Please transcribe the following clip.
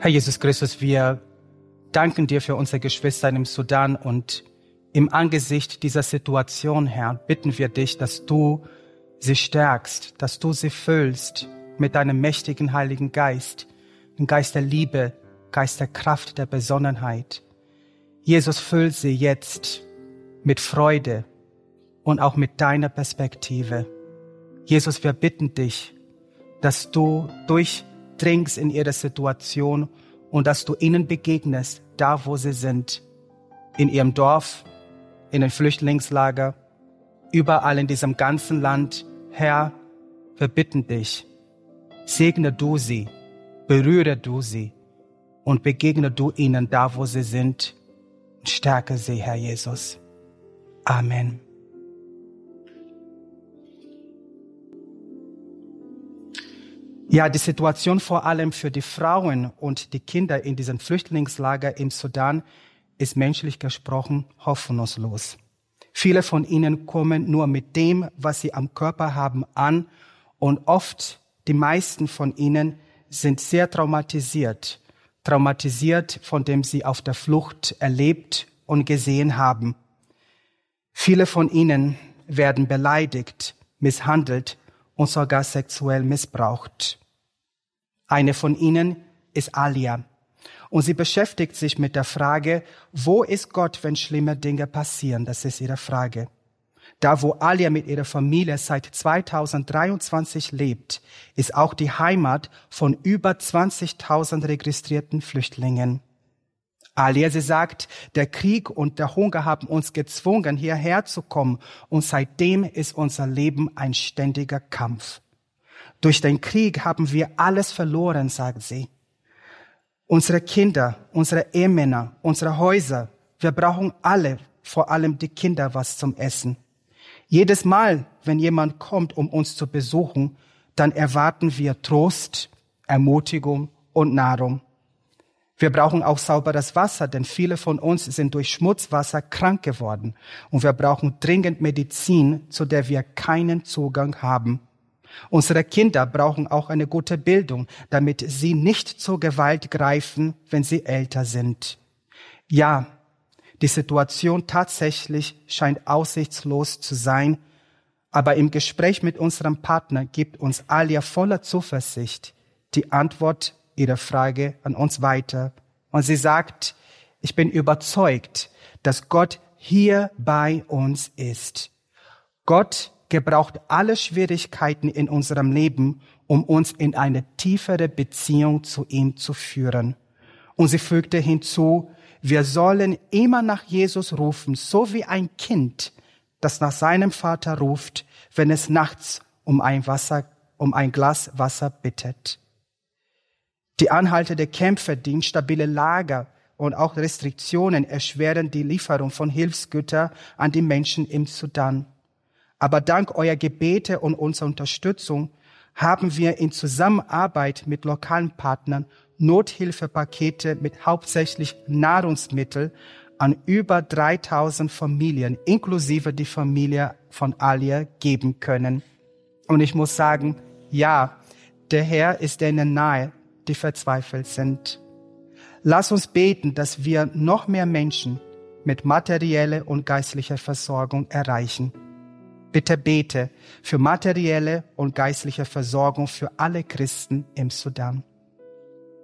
Herr Jesus Christus, wir danken dir für unsere Geschwister im Sudan und im Angesicht dieser Situation, Herr, bitten wir dich, dass du sie stärkst, dass du sie füllst mit deinem mächtigen Heiligen Geist, dem Geist der Liebe, Geist der Kraft, der Besonnenheit. Jesus, füll sie jetzt mit Freude und auch mit deiner Perspektive. Jesus, wir bitten dich, dass du durchdringst in ihre Situation und dass du ihnen begegnest, da wo sie sind, in ihrem Dorf, in den Flüchtlingslager, überall in diesem ganzen Land. Herr, wir bitten dich, segne du sie, berühre du sie und begegne du ihnen da, wo sie sind und stärke sie, Herr Jesus. Amen. Ja, die Situation vor allem für die Frauen und die Kinder in diesem Flüchtlingslager im Sudan ist menschlich gesprochen hoffnungslos. Viele von ihnen kommen nur mit dem, was sie am Körper haben, an und oft, die meisten von ihnen, sind sehr traumatisiert von dem sie auf der Flucht erlebt und gesehen haben. Viele von ihnen werden beleidigt, misshandelt und sogar sexuell missbraucht. Eine von ihnen ist Alia und sie beschäftigt sich mit der Frage, wo ist Gott, wenn schlimme Dinge passieren? Das ist ihre Frage. Da, wo Alia mit ihrer Familie seit 2023 lebt, ist auch die Heimat von über 20.000 registrierten Flüchtlingen. Alia, sie sagt, der Krieg und der Hunger haben uns gezwungen, hierher zu kommen und seitdem ist unser Leben ein ständiger Kampf. Durch den Krieg haben wir alles verloren, sagt sie. Unsere Kinder, unsere Ehemänner, unsere Häuser, wir brauchen alle, vor allem die Kinder, was zum Essen. Jedes Mal, wenn jemand kommt, um uns zu besuchen, dann erwarten wir Trost, Ermutigung und Nahrung. Wir brauchen auch sauberes Wasser, denn viele von uns sind durch Schmutzwasser krank geworden. Und wir brauchen dringend Medizin, zu der wir keinen Zugang haben. Unsere Kinder brauchen auch eine gute Bildung, damit sie nicht zur Gewalt greifen, wenn sie älter sind. Ja, die Situation tatsächlich scheint aussichtslos zu sein, aber im Gespräch mit unserem Partner gibt uns Alia voller Zuversicht die Antwort ihrer Frage an uns weiter. Und sie sagt, ich bin überzeugt, dass Gott hier bei uns ist. Gott gebraucht alle Schwierigkeiten in unserem Leben, um uns in eine tiefere Beziehung zu ihm zu führen. Und sie fügte hinzu, wir sollen immer nach Jesus rufen, so wie ein Kind, das nach seinem Vater ruft, wenn es nachts um ein Glas Wasser bittet. Die anhaltenden Kämpfe, die instabile Lager und auch Restriktionen erschweren die Lieferung von Hilfsgütern an die Menschen im Sudan. Aber dank eurer Gebete und unserer Unterstützung haben wir in Zusammenarbeit mit lokalen Partnern Nothilfepakete mit hauptsächlich Nahrungsmitteln an über 3.000 Familien, inklusive die Familie von Alia, geben können. Und ich muss sagen, ja, der Herr ist denen nahe, die verzweifelt sind. Lass uns beten, dass wir noch mehr Menschen mit materieller und geistlicher Versorgung erreichen. Bitte bete für materielle und geistliche Versorgung für alle Christen im Sudan.